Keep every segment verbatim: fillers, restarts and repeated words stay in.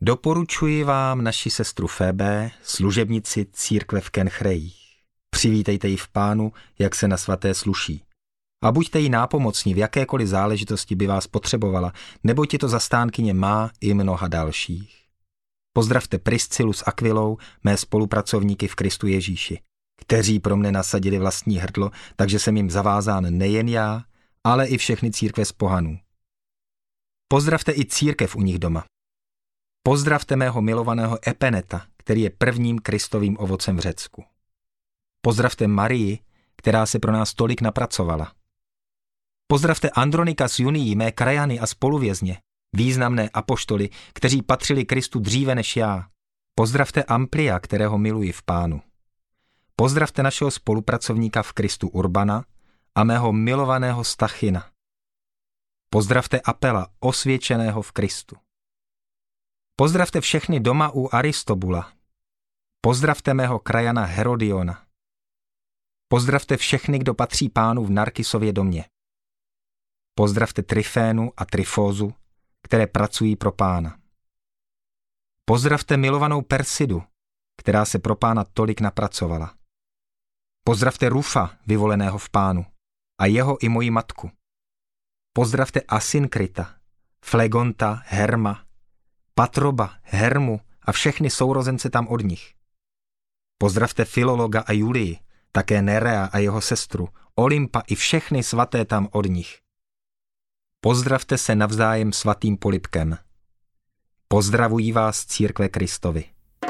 Doporučuji vám naši sestru Fébé, služebnici církve v Kenchrejích. Přivítejte ji v Pánu, jak se na svaté sluší. A buďte jí nápomocní v jakékoliv záležitosti by vás potřebovala, neboť je to zastánkyně má i mnoha dalších. Pozdravte Priscilu s Akvilou, mé spolupracovníky v Kristu Ježíši, kteří pro mne nasadili vlastní hrdlo, takže jsem jim zavázán nejen já, ale i všechny církve z pohanů. Pozdravte i církev u nich doma. Pozdravte mého milovaného Epeneta, který je prvním Kristovým ovocem v Řecku. Pozdravte Marii, která se pro nás tolik napracovala. Pozdravte Andronika s Junií, mé krajany a spoluvězně, významné apoštoly, kteří patřili Kristu dříve než já. Pozdravte Amplia, kterého miluji v Pánu. Pozdravte našeho spolupracovníka v Kristu Urbana a mého milovaného Stachina. Pozdravte Apela, osvědčeného v Kristu. Pozdravte všechny doma u Aristobula. Pozdravte mého krajana Herodiona. Pozdravte všechny, kdo patří Pánu v Narkisově domě. Pozdravte Tryfénu a Tryfózu, které pracují pro Pána. Pozdravte milovanou Persidu, která se pro Pána tolik napracovala. Pozdravte Rufa, vyvoleného v Pánu, a jeho i moji matku. Pozdravte Asynkrita, Flegonta, Herma, Patroba, Hermu a všechny sourozence tam od nich. Pozdravte Filologa a Julii, také Nerea a jeho sestru, Olympa i všechny svaté tam od nich. Pozdravte se navzájem svatým polibkem. Pozdravují vás církve Kristovi.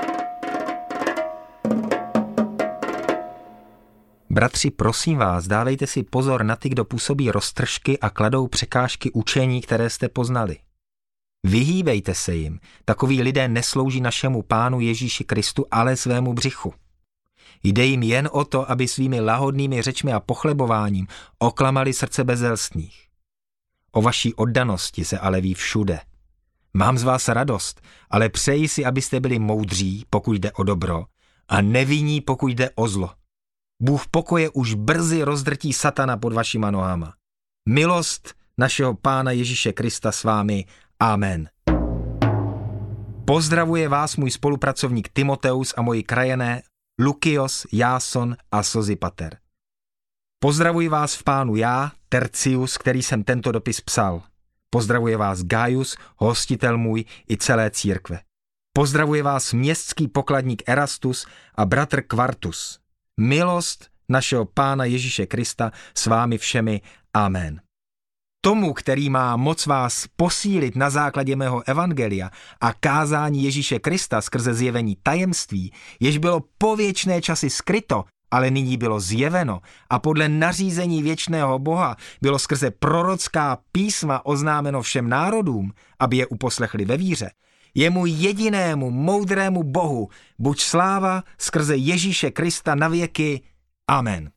Bratři, prosím vás, dávejte si pozor na ty, kdo působí roztržky a kladou překážky učení, které jste poznali. Vyhýbejte se jim, takoví lidé neslouží našemu Pánu Ježíši Kristu, ale svému břichu. Jde jim jen o to, aby svými lahodnými řečmi a pochlebováním oklamali srdce bezelstných. O vaší oddanosti se ale ví všude. Mám z vás radost, ale přeji si, abyste byli moudří, pokud jde o dobro, a nevinní, pokud jde o zlo. Bůh pokoje už brzy rozdrtí satana pod vašima nohama. Milost našeho Pána Ježíše Krista s vámi. Amen. Pozdravuje vás můj spolupracovník Timoteus a moji krajané Lukios, Jáson a Sozipater. Pozdravuji vás v Pánu já, Tercius, který jsem tento dopis psal. Pozdravuje vás Gaius, hostitel můj i celé církve. Pozdravuje vás městský pokladník Erastus a bratr Quartus. Milost našeho Pána Ježíše Krista s vámi všemi. Amen. Tomu, který má moc vás posílit na základě mého evangelia a kázání Ježíše Krista skrze zjevení tajemství, jež bylo po věčné časy skryto, ale nyní bylo zjeveno a podle nařízení věčného Boha bylo skrze prorocká písma oznámeno všem národům, aby je uposlechli ve víře. Jemu jedinému moudrému Bohu buď sláva skrze Ježíše Krista na věky. Amen.